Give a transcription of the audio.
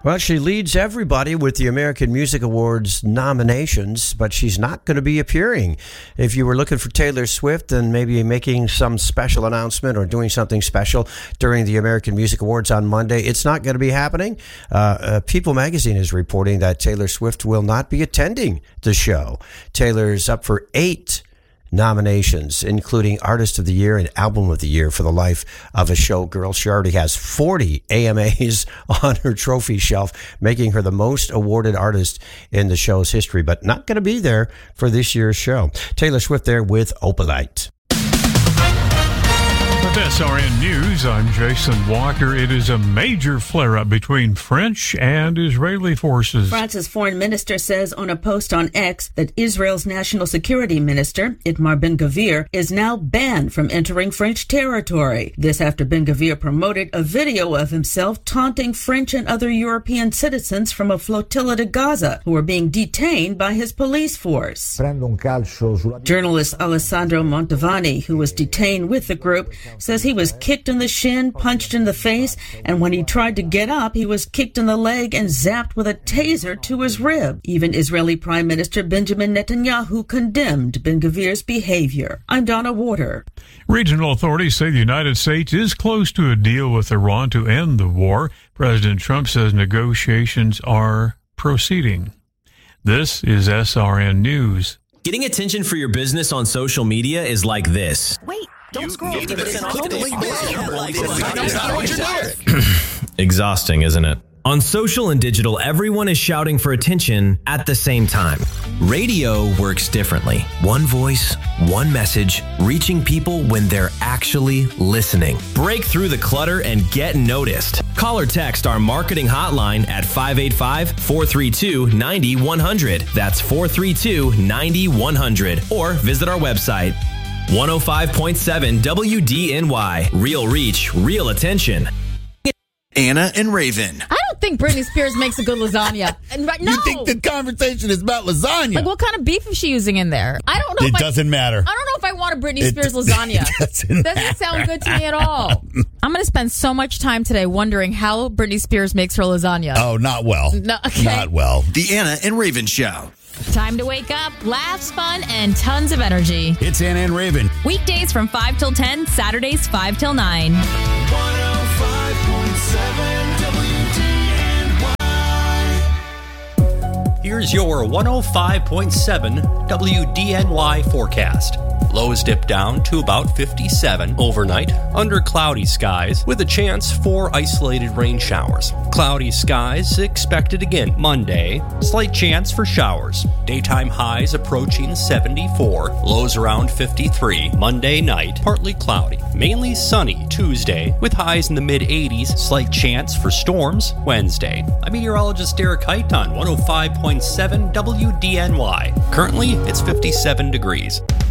Well, she leads everybody with the American Music Awards nominations, but she's not going to be appearing. If you were looking for Taylor Swift and maybe making some special announcement or doing something special during the American Music Awards on Monday, it's not going to be happening. People magazine is reporting that Taylor Swift will not be attending the show. Taylor's up for 8 nominations, including Artist of the Year and Album of the Year for the life of a showgirl. She already has 40 AMAs on her trophy shelf, making her the most awarded artist in the show's history, but not going to be there for this year's show. Taylor Swift there with Opalite. With SRN News, I'm Jason Walker. It is a major flare-up between French and Israeli forces. France's foreign minister says on a post on X that Israel's national security minister, Itamar Ben-Gvir, is now banned from entering French territory. This after Ben-Gvir promoted a video of himself taunting French and other European citizens from a flotilla to Gaza who were being detained by his police force. Journalist Alessandro Montavani, who was detained with the group, says he was kicked in the shin, punched in the face, and when he tried to get up, he was kicked in the leg and zapped with a taser to his rib. Even Israeli Prime Minister Benjamin Netanyahu condemned Ben-Gvir's behavior. I'm Donna Warder. Regional authorities say the United States is close to a deal with Iran to end the war. President Trump says negotiations are proceeding. This is SRN News. Getting attention for your business on social media is like this. Wait. Don't scroll. Exhausting, isn't it? On social and digital, everyone is shouting for attention at the same time. Radio works differently. One voice, one message, reaching people when they're actually listening. Break through the clutter and get noticed. Call or text our marketing hotline at 585-432-9100. That's 432-9100. Or visit our website. 105.7 WDNY. Real reach, real attention. Anna and Raven. I don't think Britney Spears makes a good lasagna. No. You think the conversation is about lasagna? Like, what kind of beef is she using in there? I don't know. It doesn't matter. I don't know if I want a Britney Spears lasagna. It doesn't sound good to me at all. I'm going to spend so much time today wondering how Britney Spears makes her lasagna. Oh, not well. No, okay. Not well. The Anna and Raven Show. Time to wake up, laughs, fun, and tons of energy. It's Anna and Raven. Weekdays from 5 till 10, Saturdays 5 till 9. 105.7 WDNY. Here's your 105.7 WDNY forecast. Lows dip down to about 57 overnight under cloudy skies with a chance for isolated rain showers. Cloudy skies expected again Monday. Slight chance for showers. Daytime highs approaching 74. Lows around 53. Monday night, partly cloudy. Mainly sunny Tuesday with highs in the mid-80s. Slight chance for storms Wednesday. I'm meteorologist Derek Height on 105.7 WDNY. Currently, it's 57 degrees.